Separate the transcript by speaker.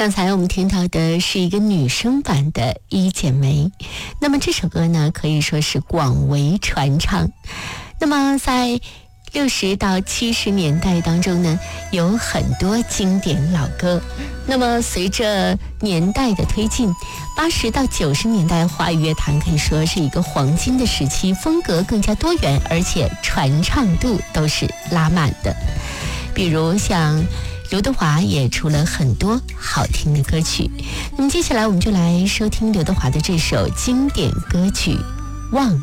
Speaker 1: 刚才我们听到的是一个女生版的《一剪梅》，那么这首歌呢可以说是广为传唱。那么在60到70年代当中呢，有很多经典老歌。那么随着年代的推进，80到90年代华语乐坛可以说是一个黄金的时期，风格更加多元，而且传唱度都是拉满的。比如像刘德华也出了很多好听的歌曲。那么接下来我们就来收听刘德华的这首经典歌曲《忘